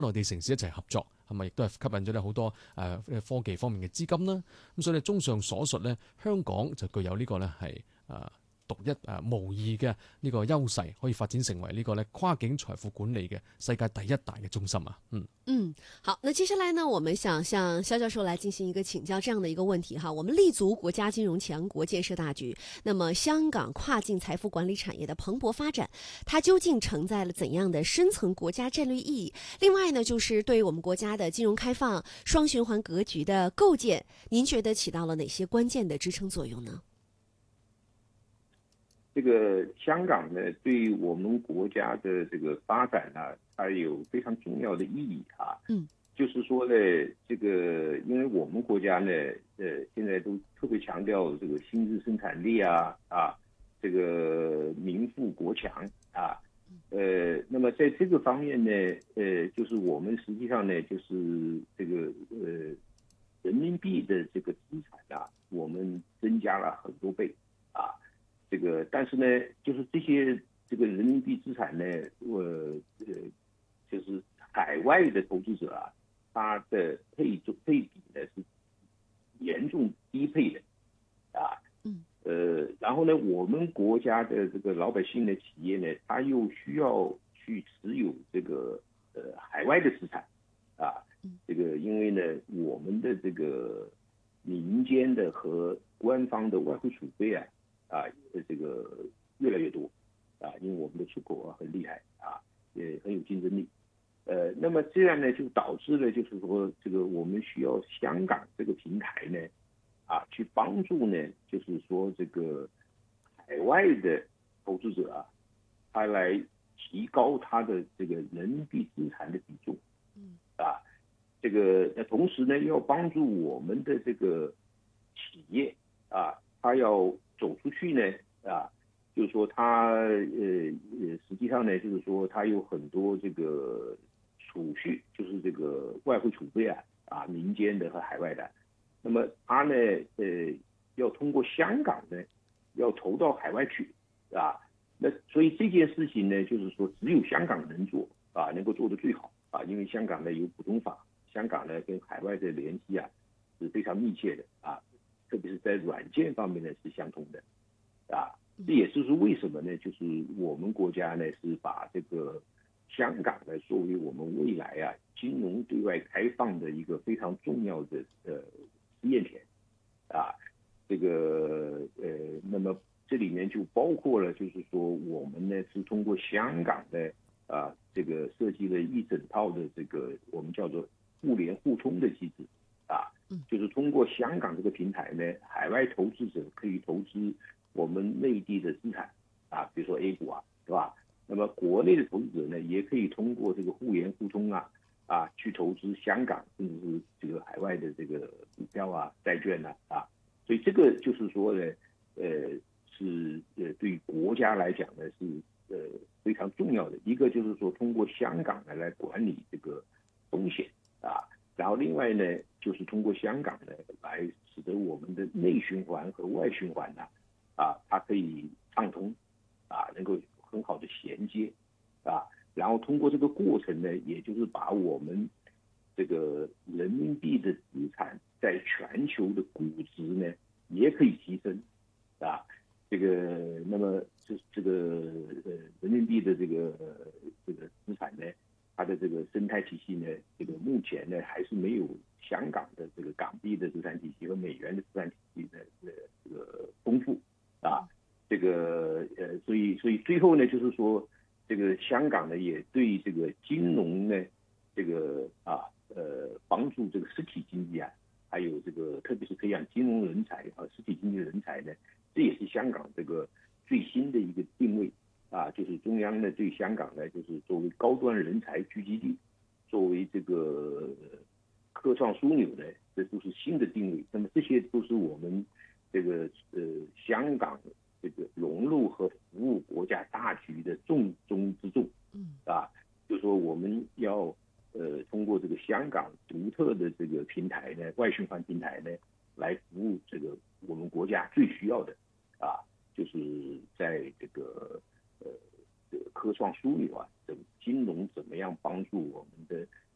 內地城市一齊合作，係咪亦都係吸引咗咧好多科技方面嘅資金啦？咁所以咧，綜上所述咧，香港就具有呢個咧係獨一無二嘅呢個優勢，可以發展成為呢個咧跨境財富管理嘅世界第一大嘅中心啊！ 好，那接下來呢，我們想向蕭教授來進行一個請教這樣的一個問題哈。我們立足國家金融強國建設大局，那麼香港跨境財富管理產業的蓬勃發展，它究竟承載了怎樣的深層國家戰略意義？另外呢，就是對於我們國家的金融開放、雙循環格局的構建，您覺得起到了哪些關鍵的支撐作用呢？ 這個香港呢，對我們國家的這個發展呢，它有非常重要的意義啊。就是說呢，這個因為我們國家呢，現在都特別強調這個新質生產力這個民富國強啊。那麼在這個方面呢，就是我們實際上呢，就是這個人民幣的這個資產啊，我們增加了很多倍啊。這個，但是呢，就是這些這個人民幣資產呢，就是海外的投資者啊，他的配比呢是嚴重低配的，啊，然後呢，我們國家的這個老百姓的企業呢，他又需要去持有這個海外的資產，啊，這個因為呢，我們的這個民間的和官方的外匯儲備啊。這個越來越多啊，因為我們的出口很厲害啊，也很有競爭力。那麼這樣呢，就導致了就是說，這個我們需要香港這個平台呢，去幫助呢，就是說這個海外的投資者啊，他來提高他的這個人民幣資產的比重，這個同時呢，要幫助我們的這個企業啊，他要走出去呢，就是說他實際上呢，就是說他有很多這個儲蓄，就是這個外匯儲備民間的和海外的，那麼他呢，要通過香港呢，要投到海外去，那所以這件事情呢，就是說只有香港能做，能夠做得最好，因為香港呢有普通法，香港呢跟海外的聯繫是非常密切的，特別是在軟件方面呢是相通的，這也就是為什麼呢？就是我們國家呢是把這個香港呢作為我們未來金融對外開放的一個非常重要的試驗田，這個那麼這裡面就包括了，就是說我們呢是通過香港呢這個設計了一整套的這個我們叫做互聯互通的機制。就是通過香港這個平台呢，海外投資者可以投資我們內地的資產，比如說 A 股是吧？那麼國內的投資者呢，也可以通過這個互聯互通去投資香港甚至是這個海外的這個股票債券所以這個就是說呢，是對國家來講呢是非常重要的一個，就是說通過香港呢來管理這個風險然後另外呢，就是通過香港呢，來使得我們的內循環和外循環它可以暢通，能夠很好的銜接，然後通過這個過程呢，也就是把我們這個人民幣的資產在全球的估值呢，也可以提升，這個那麼這個人民幣的這個資產呢。它的這個生態體系呢，這個目前呢還是沒有香港的這個港幣的資產體系和美元的資產體系的這個豐富這個所以最後呢，就是說這個香港呢也對這個金融呢這個幫助這個實體經濟還有這個特別是培養金融人才和實體經濟人才呢，這也是香港這個最新的一個定位。就是中央呢對香港呢，就是作為高端人才聚集地，作為這個科創樞紐呢，這都是新的定位。那麼這些都是我們這個香港這個融入和服務國家大局的重中之重。就是說我們要通過這個香港獨特的這個平台呢，外循環平台呢，來服務這個我們國家最需要的就是在這個科創樞紐這個金融怎麼樣幫助我們的